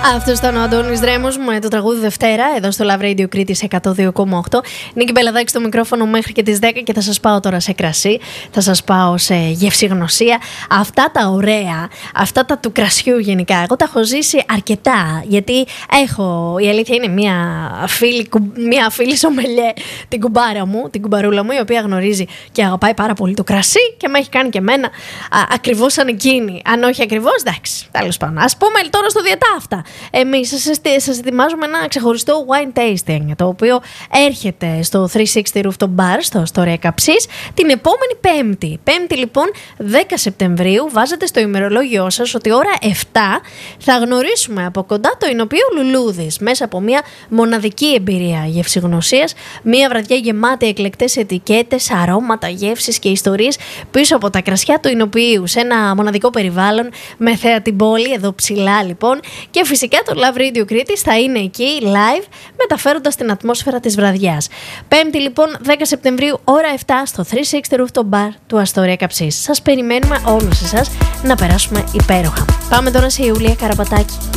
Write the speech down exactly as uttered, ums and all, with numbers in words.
Αυτός ήταν ο Αντώνης Δρέμος με το τραγούδι Δευτέρα, εδώ στο Love Radio Κρήτης εκατό δύο κόμμα οκτώ. Νίκη Μπελαδάκη στο μικρόφωνο μέχρι και τις δέκα και θα σας πάω τώρα σε κρασί, θα σας πάω σε γευσηγνωσία. Αυτά τα ωραία, αυτά τα του κρασιού γενικά, εγώ τα έχω ζήσει αρκετά, γιατί έχω, η αλήθεια είναι μια φίλη, μια φίλη σομελιέ, την κουμπάρα μου, την κουμπαρούλα μου, η οποία γνωρίζει και αγαπάει πάρα πολύ το κρασί και με έχει κάνει και εμένα ακριβώς σαν εκείνη. Αν όχι ακριβώς, εντάξει, τέλος πάντων. Ας πούμε τώρα στο διετά αυτά. Εμείς σας ετοιμάζουμε ένα ξεχωριστό wine tasting, το οποίο έρχεται στο τριακόσια εξήντα Rooftop Bar, στο Αστόρια Καψής, την επόμενη Πέμπτη. Πέμπτη λοιπόν, δέκα Σεπτεμβρίου, βάζετε στο ημερολόγιό σας ότι ώρα επτά θα γνωρίσουμε από κοντά το Εινοποιείο Λουλούδης, μέσα από μια μοναδική εμπειρία γευσηγνωσίας, μια βραδιά γεμάτη εκλεκτές ετικέτες, αρώματα, γεύσεις και ιστορίες πίσω από τα κρασιά του Εινοποιείου, σε ένα μοναδικό περιβάλλον με θέα την πόλη, εδώ ψηλά λοιπόν, και φυσικά το Love Radio Κρήτης θα είναι εκεί live, μεταφέροντας την ατμόσφαιρα της βραδιάς. Πέμπτη λοιπόν, δέκα Σεπτεμβρίου, ώρα επτά, στο τριακόσια εξήντα Rooftop Bar του Αστόρια Καψής. Σας περιμένουμε όλους εσάς να περάσουμε υπέροχα. Πάμε τώρα σε Ιουλία Καραπατάκη.